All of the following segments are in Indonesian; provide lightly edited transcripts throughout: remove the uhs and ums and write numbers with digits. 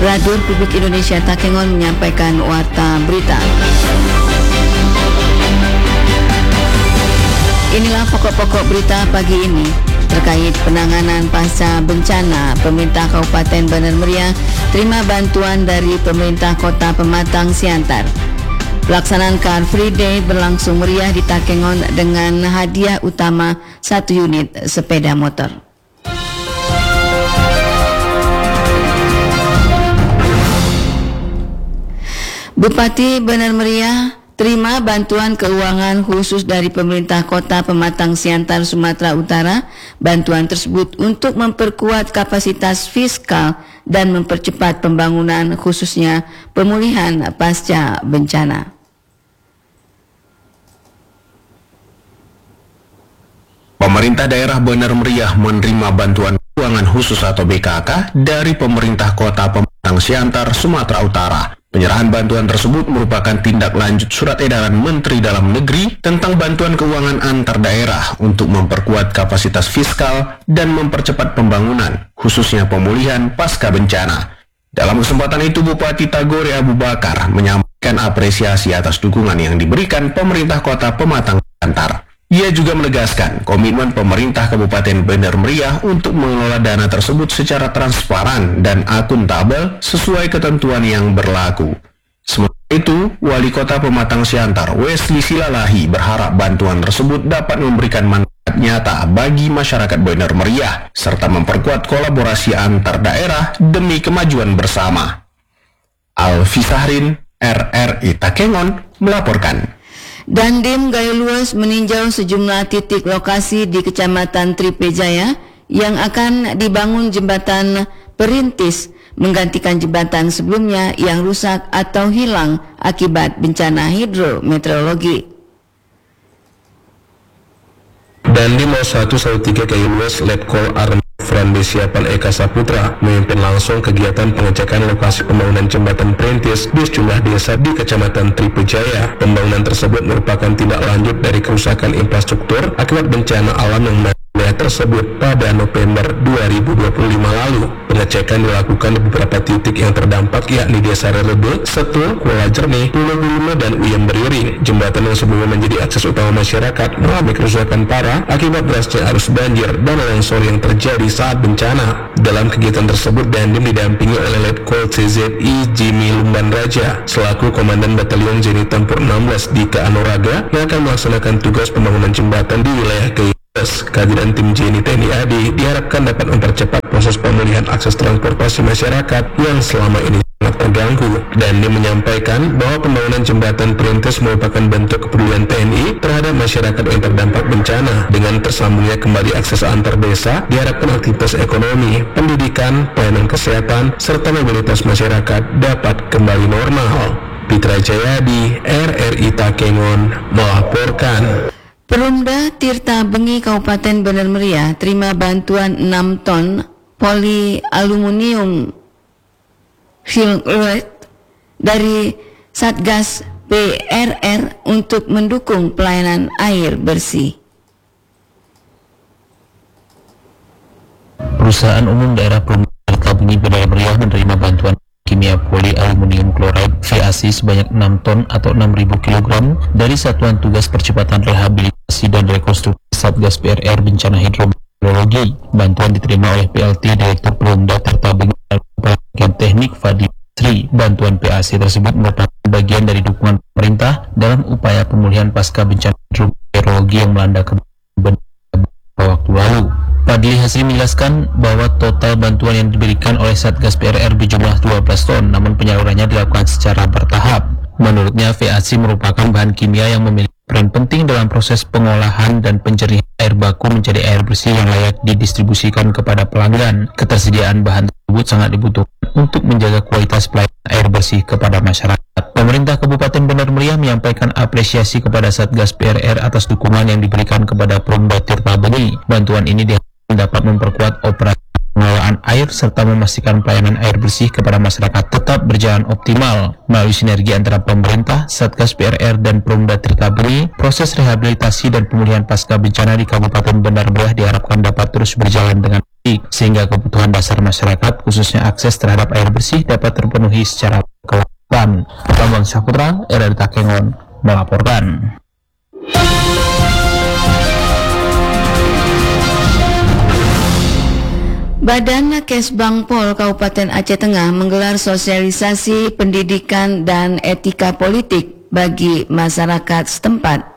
Radio Republik Indonesia Takengon menyampaikan warta berita. Inilah pokok-pokok berita pagi ini. Terkait penanganan pasca bencana, pemerintah Kabupaten Bener Meriah terima bantuan dari pemerintah Kota Pematang Siantar. Pelaksanaan Car Free Day berlangsung meriah di Takengon dengan hadiah utama 1 unit sepeda motor. Bupati Bener Meriah terima bantuan keuangan khusus dari pemerintah Kota Pematang Siantar, Sumatera Utara. Bantuan tersebut untuk memperkuat kapasitas fiskal dan mempercepat pembangunan, khususnya pemulihan pasca bencana. Pemerintah daerah Bener Meriah menerima bantuan keuangan khusus atau BKK dari pemerintah Kota Pematang Siantar, Sumatera Utara. Penyerahan bantuan tersebut merupakan tindak lanjut surat edaran Menteri Dalam Negeri tentang bantuan keuangan antar daerah untuk memperkuat kapasitas fiskal dan mempercepat pembangunan, khususnya pemulihan pasca bencana. Dalam kesempatan itu, Bupati Tagore Abu Bakar menyampaikan apresiasi atas dukungan yang diberikan pemerintah Kota Pematang Siantar. Ia juga menegaskan komitmen pemerintah Kabupaten Bener Meriah untuk mengelola dana tersebut secara transparan dan akuntabel sesuai ketentuan yang berlaku. Sementara itu, Wali Kota Pematang Siantar, Wesley Silalahi, berharap bantuan tersebut dapat memberikan manfaat nyata bagi masyarakat Bener Meriah, serta memperkuat kolaborasi antar daerah demi kemajuan bersama. Alfi Sahrin, RRI Takengon, melaporkan. Dandim Gayo Luas meninjau sejumlah titik lokasi di Kecamatan Tripejaya yang akan dibangun jembatan perintis menggantikan jembatan sebelumnya yang rusak atau hilang akibat bencana hidrometeorologi. Dandim 0113 Gayo Luas Letkol Army Frandesia Pal Eka Saputra memimpin langsung kegiatan pengecekan lokasi pembangunan jembatan perintis di sejumlah desa di Kecamatan Tripejaya. Pembangunan tersebut merupakan tindak lanjut dari kerusakan infrastruktur akibat bencana alam yang wilayah tersebut pada November 2025 lalu. Pengecekan dilakukan di beberapa titik yang terdampak, yakni Desa Relebe, Setul, Kuala Jernih, Pulau Gulima, dan Uyem Beriring. Jembatan yang sebelumnya menjadi akses utama masyarakat mengalami kerusakan parah akibat derasnya arus banjir dan longsor yang terjadi saat bencana. Dalam kegiatan tersebut, Dandim didampingi oleh Letkol CZI Jimmy Lumban Raja selaku Komandan Batalion Zeni Tempur 16 Dika Anoraga yang akan melaksanakan tugas pembangunan jembatan di wilayah Kehadiran tim JNI TNI AD diharapkan dapat mempercepat proses pemulihan akses transportasi masyarakat yang selama ini sangat terganggu. Dan dia menyampaikan bahwa pembangunan jembatan perintis merupakan bentuk kepedulian TNI terhadap masyarakat yang terdampak bencana. Dengan tersambungnya kembali akses antar desa, diharapkan aktivitas ekonomi, pendidikan, pelayanan kesehatan, serta mobilitas masyarakat dapat kembali normal. Pitra Jayadi, RRI Takengon, melaporkan. Perumda Tirta Bengi Kabupaten Bener Meriah terima bantuan 6 ton polialuminium filtrate dari Satgas PRR untuk mendukung pelayanan air bersih. Perusahaan Umum Daerah Perumda Tirta Bengi Bener Meriah menerima bantuan kimia polialuminium klorida VAC sebanyak 6 ton atau 6.000 kg dari Satuan Tugas Percepatan Rehabilitasi dan Rekonstruksi Satgas PRR Bencana Hidrometeorologi. Bantuan diterima oleh PLT Direktur Perumda Tirta Bengi Bagian Teknik Fadil Sri. Bantuan PAC tersebut merupakan bagian dari dukungan pemerintah dalam upaya pemulihan pasca bencana hidrometeorologi yang melanda beberapa waktu lalu. Fadli Hasri menjelaskan bahwa total bantuan yang diberikan oleh Satgas PRR berjumlah 12 ton, namun penyalurannya dilakukan secara bertahap. Menurutnya, VAC merupakan bahan kimia yang memiliki peran penting dalam proses pengolahan dan penjernihan air baku menjadi air bersih yang layak didistribusikan kepada pelanggan. Ketersediaan bahan tersebut sangat dibutuhkan untuk menjaga kualitas pelayanan air bersih kepada masyarakat. Pemerintah Kabupaten Bener Meriah menyampaikan apresiasi kepada Satgas PRR atas dukungan yang diberikan kepada Perumda Tirta Bengi. Bantuan ini dapat memperkuat operasi pengelolaan air serta memastikan pelayanan air bersih kepada masyarakat tetap berjalan optimal. Melalui sinergi antara pemerintah, Satgas PRR, dan Perumda Tirta Bengi, proses rehabilitasi dan pemulihan pasca bencana di Kabupaten Bener Meriah diharapkan dapat terus berjalan dengan sehingga kebutuhan dasar masyarakat khususnya akses terhadap air bersih dapat terpenuhi secara berkelanjutan. Bambang Saputra, RRI Takengon melaporkan. Badan Kesbang Pol Kabupaten Aceh Tengah menggelar sosialisasi pendidikan dan etika politik bagi masyarakat setempat.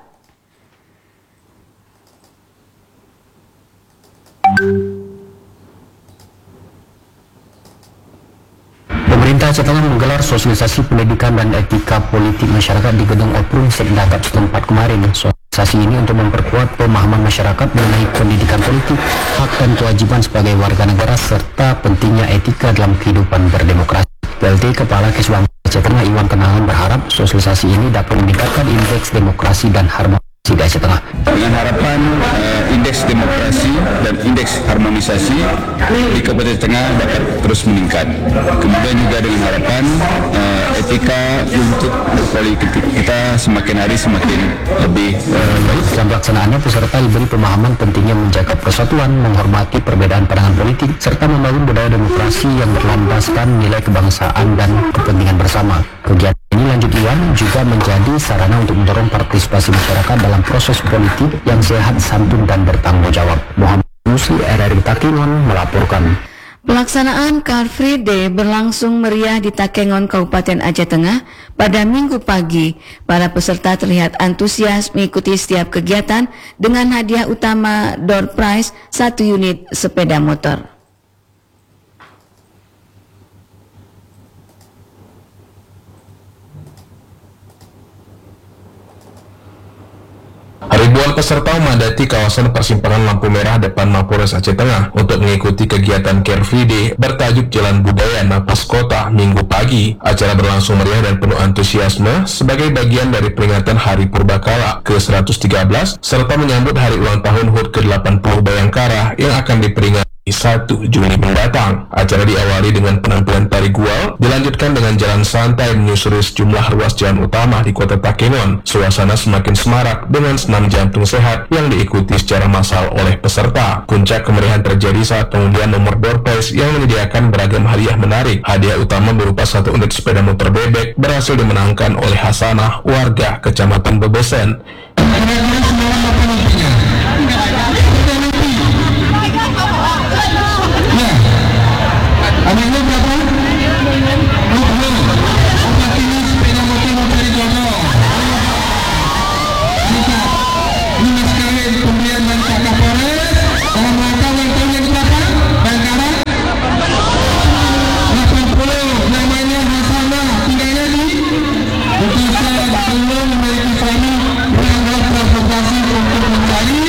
Pemerintah Aceh Tengah menggelar sosialisasi pendidikan dan etika politik masyarakat di Gedung Oprum Sekdagap setempat kemarin. Sosialisasi ini untuk memperkuat pemahaman masyarakat mengenai pendidikan politik, hak dan kewajiban sebagai warga negara, serta pentingnya etika dalam kehidupan berdemokrasi. PLT Kepala Kesbang Aceh Tengah Iwan Kenalan berharap sosialisasi ini dapat meningkatkan indeks demokrasi dan harmonisasi di Aceh Tengah. Dengan harapan indeks demokrasi dan indeks harmonisasi di Kabupaten Tengah dapat terus meningkat. Kemudian juga dengan harapan etika untuk berpolitik kita semakin hari semakin lebih baik. Dalam pelaksanaannya, peserta diberi pemahaman pentingnya menjaga persatuan, menghormati perbedaan pandangan politik, serta membangun budaya demokrasi yang berlandaskan nilai kebangsaan dan kepentingan bersama. Kegiatan ini, lanjut Iwan, juga menjadi sarana untuk mendorong partisipasi masyarakat dalam proses politik yang sehat, santun, dan bertanggung jawab. Muhammad Musi, RRI Takengon melaporkan. Pelaksanaan Car Free Day berlangsung meriah di Takengon, Kabupaten Aceh Tengah pada Minggu pagi. Para peserta terlihat antusias mengikuti setiap kegiatan dengan hadiah utama door prize 1 unit sepeda motor. Ribuan peserta memadati kawasan persimpangan lampu merah depan Mapolres Aceh Tengah untuk mengikuti kegiatan Car Free Day bertajuk Jalan Budaya Napas Kota Minggu pagi. Acara berlangsung meriah dan penuh antusiasme sebagai bagian dari peringatan Hari Purbakala ke-113 serta menyambut hari ulang tahun HUT ke-80 Bayangkara yang akan diperingati 1 Juni mendatang. Acara diawali dengan penampilan tari gual, dilanjutkan dengan jalan santai menyusuri sejumlah ruas jalan utama di Kota Takengon. Suasana semakin semarak dengan senam jantung sehat yang diikuti secara massal oleh peserta. Puncak kemeriahan terjadi saat pengundian nomor door prize yang menyediakan beragam hadiah menarik. Hadiah utama berupa 1 unit sepeda motor bebek berhasil dimenangkan oleh Hasanah, warga Kecamatan Bebesen. Ambilnya berapa? 20. Obat ini sepeda motor dari Jono. Ini mas kawin pembelian dari Pak Kapolres dalam rangka ulang tahun yang berapa? Bayangkara 80. Namanya Hasanah, tinggalnya di Bukit belum memiliki suami menganggap transportasi untuk mencari.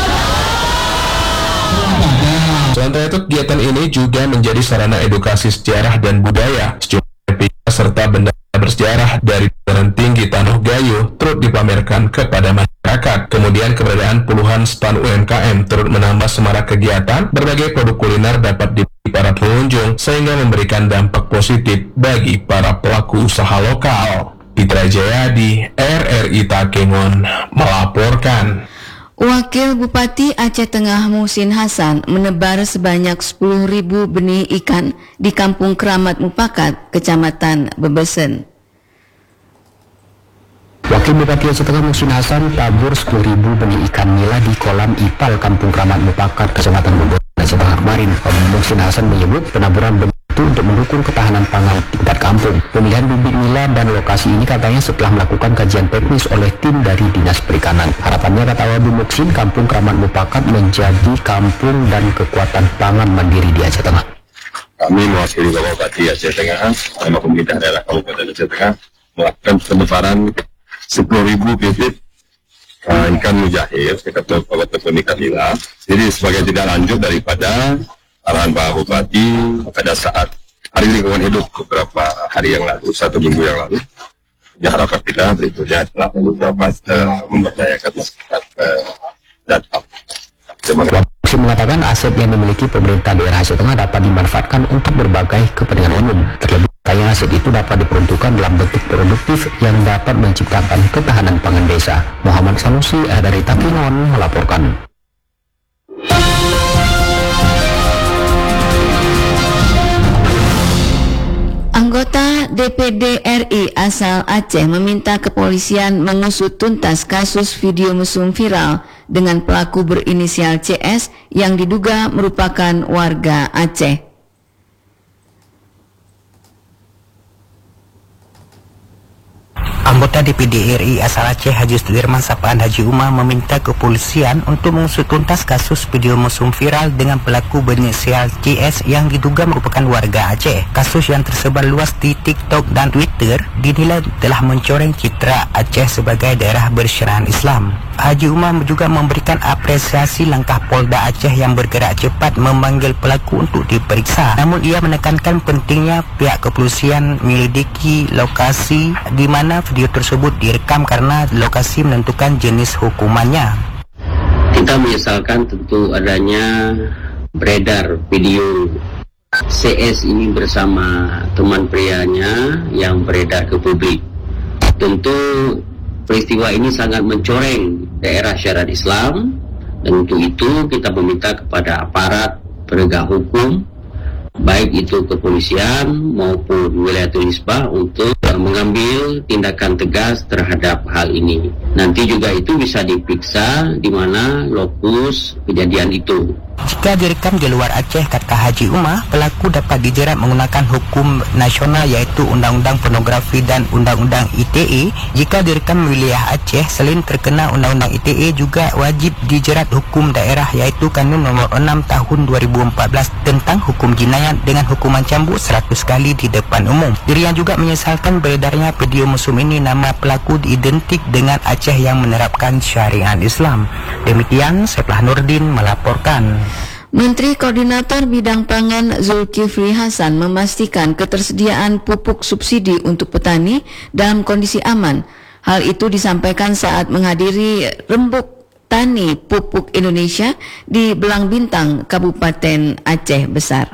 Sementara itu, kegiatan ini juga menjadi sarana edukasi sejarah dan budaya. Sejumlah replika serta benda bersejarah dari dataran tinggi Tanah Gayo turut dipamerkan kepada masyarakat. Kemudian keberadaan puluhan stand UMKM turut menambah semarak kegiatan. Berbagai produk kuliner dapat dibeli para pengunjung sehingga memberikan dampak positif bagi para pelaku usaha lokal. Pitra Jayadi, RRI Takengon melaporkan. Wakil Bupati Aceh Tengah Muhsin Hasan menebar sebanyak 10.000 benih ikan di Kampung Keramat Mupakat, Kecamatan Bebesen. Wakil Bupati Aceh Tengah Muhsin Hasan tabur 10.000 benih ikan nila di kolam ipal Kampung Keramat Mupakat, Kecamatan Bebesen, Aceh Tengah kemarin. Muhsin Hasan menyebut penaburan benih itu untuk mendukung ketahanan pangan tingkat kampung. Pemilihan bibit nila dan lokasi ini katanya setelah melakukan kajian teknis oleh tim dari Dinas Perikanan. Harapannya, kata Wabi Muksin, Kampung Keramat Mupakat menjadi kampung dan kekuatan pangan mandiri di Aceh Tengah. Kami mewakili Bapak Bupati Aceh Tengah sama pemerintah daerah Kabupaten Aceh Tengah melakukan penebaran 10.000 bibit ikan mujahir atau ikan nila. Jadi sebagai tindak lanjut daripada arahan Pak Bupati pada saat Hari Lingkungan Hidup beberapa hari yang lalu, 1 minggu yang lalu. Ya, harapan kita berikutnya telah memberdayakan masyarakat data. Muhsin mengatakan aset yang dimiliki pemerintah daerah Aceh Tengah dapat dimanfaatkan untuk berbagai kepentingan umum. Terlebih kaya aset itu dapat diperuntukkan dalam bentuk produktif yang dapat menciptakan ketahanan pangan desa. Muhammad Sanusi dari Takengon melaporkan. Anggota DPD RI asal Aceh meminta kepolisian mengusut tuntas kasus video mesum viral dengan pelaku berinisial CS yang diduga merupakan warga Aceh. Anggota DPD RI asal Aceh Haji Sudirman Sapaan Haji Umar meminta kepolisian untuk mengusut tuntas kasus video mesum viral dengan pelaku berinisial CS yang diduga merupakan warga Aceh. Kasus yang tersebar luas di TikTok dan Twitter dinilai telah mencoreng citra Aceh sebagai daerah bersyariat Islam. Haji Umar juga memberikan apresiasi langkah Polda Aceh yang bergerak cepat memanggil pelaku untuk diperiksa. Namun ia menekankan pentingnya pihak kepolisian menyelidiki lokasi di mana video tersebut direkam karena lokasi menentukan jenis hukumannya. Kita menyesalkan tentu adanya beredar video CS ini bersama teman prianya yang beredar ke publik. Tentu peristiwa ini sangat mencoreng daerah syariat Islam, dan untuk itu kita meminta kepada aparat penegak hukum, baik itu kepolisian maupun wilayatul hisbah, untuk mengambil tindakan tegas terhadap hal ini. Nanti juga itu bisa diperiksa di mana lokus kejadian itu. Jika direkam di luar Aceh, kata Haji Umar, pelaku dapat dijerat menggunakan hukum nasional yaitu Undang-Undang Pornografi dan Undang-Undang ITE. Jika direkam wilayah Aceh, selain terkena Undang-Undang ITE juga wajib dijerat hukum daerah yaitu Kanun Nomor 6 Tahun 2014 tentang hukum jinayat dengan hukuman cambuk 100 kali di depan umum. Dirinya juga menyesalkan beredarnya video mesum ini nama pelaku identik dengan Aceh yang menerapkan syariat Islam. Demikian, Seplah Nurdin melaporkan. Menteri Koordinator Bidang Pangan Zulkifli Hasan memastikan ketersediaan pupuk subsidi untuk petani dalam kondisi aman. Hal itu disampaikan saat menghadiri Rembuk Tani Pupuk Indonesia di Belang Bintang, Kabupaten Aceh Besar.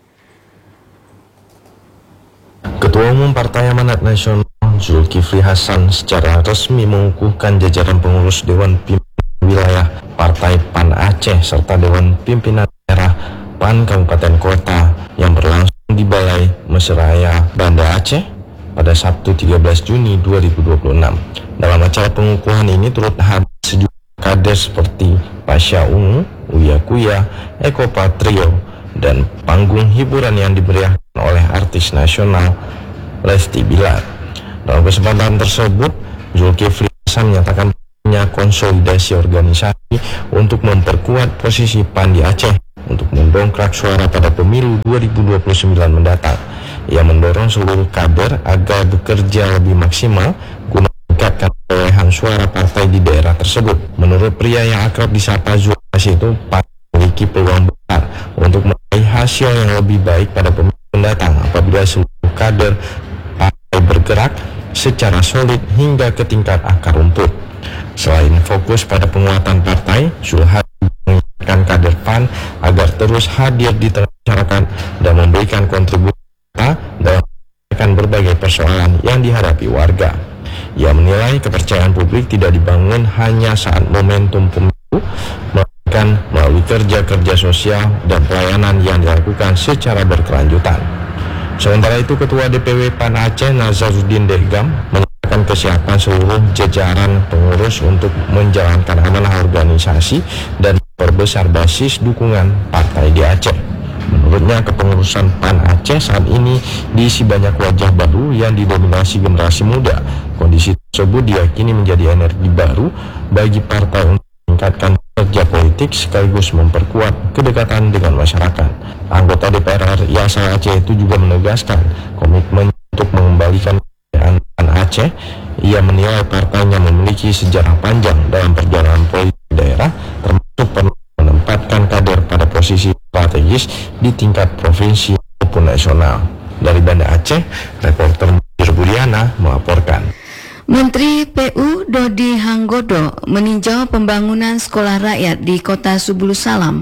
Ketua Umum Partai Amanat Nasional Zulkifli Hasan secara resmi mengukuhkan jajaran pengurus Dewan Pimpinan Wilayah Partai PAN Aceh serta Dewan Pimpinan Daerah PAN Kabupaten Kota yang berlangsung di Balai Mesiraya Banda Aceh pada Sabtu 13 Juni 2026. Dalam acara pengukuhan ini turut hadir sejumlah kader seperti Pasha Ungu, Uya Kuya, Eko Patrio, dan panggung hiburan yang dimeriahkan oleh artis nasional Lesti Bilar. Dalam kesempatan tersebut, Zulkifli Hasan menyatakan konsolidasi organisasi untuk memperkuat posisi PAN di Aceh untuk mendongkrak suara pada pemilu 2029 mendatang. Ia mendorong seluruh kader agar bekerja lebih maksimal guna meningkatkan perolehan suara partai di daerah tersebut. Menurut pria yang akrab disapa Zulkifli itu, PAN memiliki peluang besar untuk meraih hasil yang lebih baik pada pemilu mendatang apabila seluruh kader partai bergerak secara solid hingga ke tingkat akar rumput. Selain fokus pada penguatan partai, Zulhad mengingatkan kader PAN agar terus hadir di tengah masyarakat dan memberikan kontribusi dalam menyelesaikan berbagai persoalan yang dihadapi warga. Ia menilai kepercayaan publik tidak dibangun hanya saat momentum pemilu, melainkan melalui kerja-kerja sosial dan pelayanan yang dilakukan secara berkelanjutan. Sementara itu, Ketua DPW PAN Aceh Nazaruddin Dehgam menyatakan kesiapan seluruh jajaran pengurus untuk menjalankan amanah organisasi dan memperbesar basis dukungan partai di Aceh. Menurutnya, kepengurusan PAN Aceh saat ini diisi banyak wajah baru yang didominasi generasi muda. Kondisi tersebut diyakini menjadi energi baru bagi partai untuk meningkatkan kerja politik sekaligus memperkuat kedekatan dengan masyarakat. Anggota DPR RI asal Aceh itu juga menegaskan komitmen untuk mengembalikan kejayaan PAN Aceh. Ia menilai partainya memiliki sejarah panjang dalam perjalanan politik daerah, termasuk pernah menempatkan kader pada posisi strategis di tingkat provinsi maupun nasional. Dari Banda Aceh, reporter Mudir Budiana melaporkan. Menteri PU Dodi Hanggodo meninjau pembangunan sekolah rakyat di Kota Subulus Salam.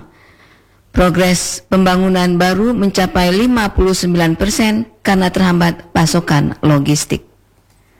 Progres pembangunan baru mencapai 59% karena terhambat pasokan logistik.